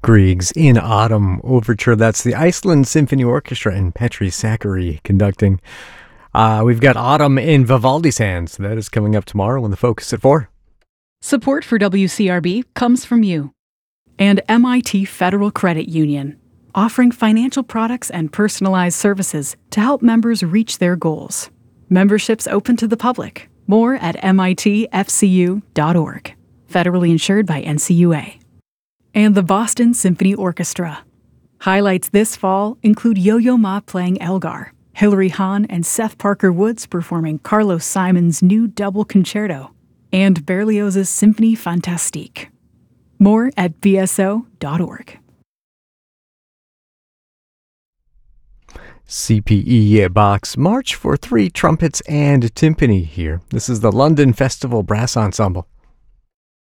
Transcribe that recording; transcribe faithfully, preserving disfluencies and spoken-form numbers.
Grieg's In Autumn Overture. That's the Iceland Symphony Orchestra and Petri Sakari conducting. Uh, we've got Autumn in Vivaldi's hands. That is coming up tomorrow on The Focus at four. Support for W C R B comes from you and M I T Federal Credit Union, offering financial products and personalized services to help members reach their goals. Memberships open to the public. More at M I T F C U dot org. Federally insured by N C U A. And the Boston Symphony Orchestra. Highlights this fall include Yo-Yo Ma playing Elgar, Hilary Hahn and Seth Parker Woods performing Carlos Simon's new double concerto, and Berlioz's Symphonie Fantastique. More at B S O dot org. C P E Box March for Three Trumpets and Timpani here. This is the London Festival Brass Ensemble.